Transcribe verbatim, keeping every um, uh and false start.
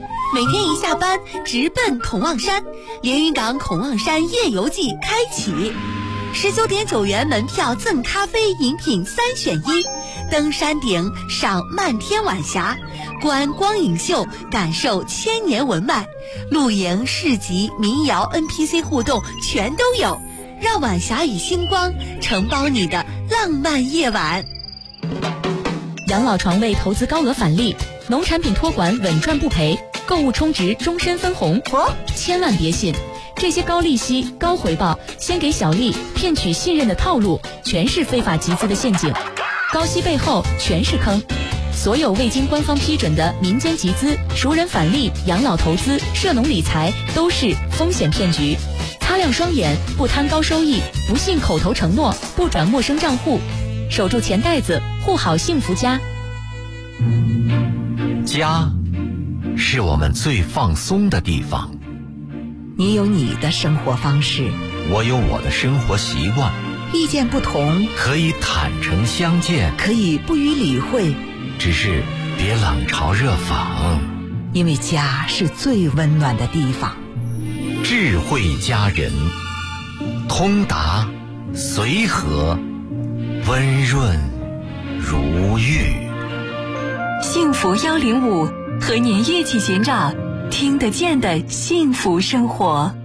每天一下班直奔孔望山，连云港孔望山夜游记开启，十九点九元门票赠咖啡饮品三选一，登山顶赏漫天晚霞，观光影秀感受千年文脉，露营市集民谣 N P C 互动全都有，让晚霞与星光承包你的浪漫夜晚。 养老床位投资高额返利，农产品托管稳赚不赔，购物充值终身分红。 哦， 千万别信，这些高利息、高回报、先给小利、骗取信任的套路，全是非法集资的陷阱。高息背后全是坑。所有未经官方批准的民间集资、熟人返利、养老投资、涉农理财都是风险骗局。擦亮双眼，不贪高收益，不信口头承诺，不转陌生账户，守住钱袋子，护好幸福家。 家是我们最放松的地方。 你有你的生活方式， 我有我的生活习惯。 意见不同， 可以坦诚相见， 可以不予理会， 只是别冷嘲热讽。 因为家是最温暖的地方。 智慧佳人，通达随和，温润如玉。 幸福幺零五和您一起寻找听得见的幸福生活。